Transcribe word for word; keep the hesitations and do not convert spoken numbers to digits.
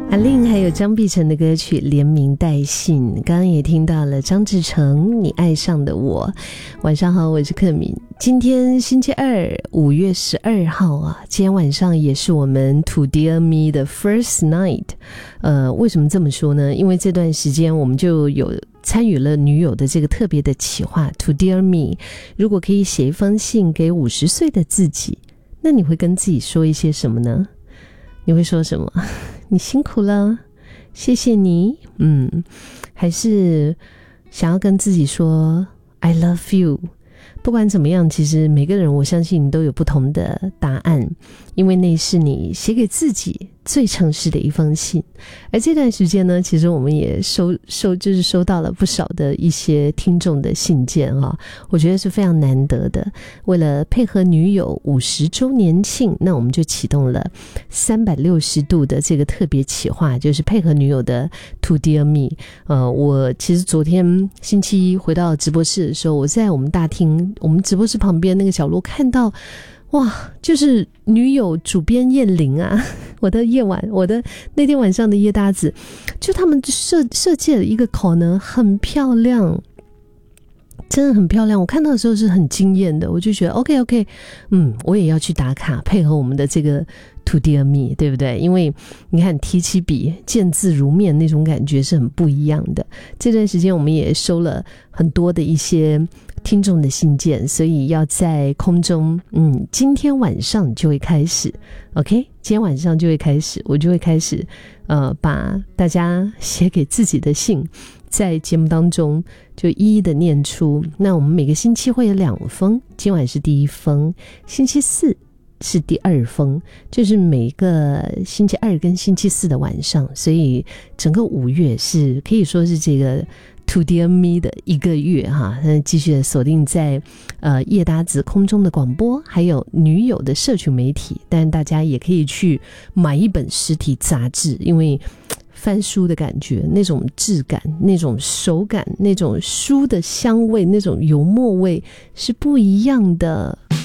阿令还有张碧晨的歌曲连名带姓，刚刚也听到了张志成你爱上的我。晚上好，我是克敏。今天星期二五月十二号啊，今天晚上也是我们 To Dear Me 的 First Night。 呃，为什么这么说呢？因为这段时间我们就有参与了女友的这个特别的企划 To Dear Me。 如果可以写一封信给五十岁的自己，那你会跟自己说一些什么呢？你会说什么？你辛苦了，谢谢你。嗯，还是想要跟自己说 I love you。 不管怎么样，其实每个人我相信都有不同的答案，因为那是你写给自己最诚实的一封信。而这段时间呢，其实我们也收收就是收到了不少的一些听众的信件啊，我觉得是非常难得的。为了配合女友五十周年庆，那我们就启动了三百六十度的这个特别企划，就是配合女友的 To Dear Me。 呃，我其实昨天星期一回到直播室的时候，我在我们大厅我们直播室旁边那个角落看到，哇，就是女友主编燕玲啊，我的夜晚，我的那天晚上的夜搭子，就他们设设计了一个口呢，很漂亮，真的很漂亮。我看到的时候是很惊艳的，我就觉得 OK OK， 嗯，我也要去打卡，配合我们的这个 To Dear Me， 对不对？因为你看提起笔见字如面那种感觉是很不一样的。这段时间我们也收了很多的一些听众的信件，所以要在空中，嗯，今天晚上就会开始 OK， 今天晚上就会开始，我就会开始呃，把大家写给自己的信在节目当中就一一的念出。那我们每个星期会有两封，今晚是第一封，星期四是第二封，就是每个星期二跟星期四的晚上，所以整个五月是可以说是这个 To Dear Me 的一个月哈。那继续的锁定在呃夜搭子空中的广播，还有女友的社群媒体，但大家也可以去买一本实体杂志，因为翻书的感觉，那种质感，那种手感，那种书的香味，那种油墨味是不一样的。